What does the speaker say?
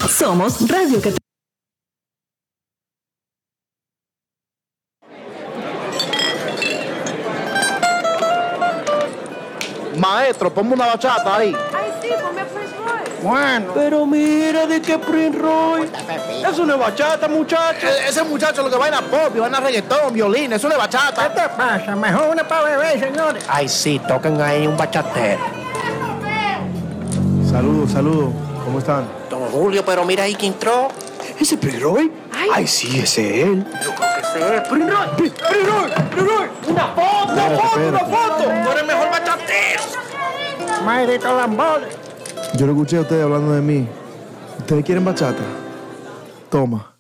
Somos Radio Católica. Maestro, ponme una bachata ahí. Ay, sí, ponme Prince Royce. Bueno. Pero mira de qué Prince Royce. Eso no es bachata, muchacho. Ese muchacho lo que baila pop y baila reggaetón, violín, eso no es bachata. ¿Qué te pasa? Mejor una para beber, señores. Ay, sí, toquen ahí un bachatero. Saludos. ¿Cómo están? Don Julio, pero mira ahí que entró. ¿Ese Prince Royce? Ay, sí, ese es él. Yo creo que ese es Prince Royce. Prince Royce. Una foto, Espérate. Tú eres el mejor bachatero. Mayrito Lambones. Yo lo escuché a ustedes hablando de mí. ¿Ustedes quieren bachata? Toma.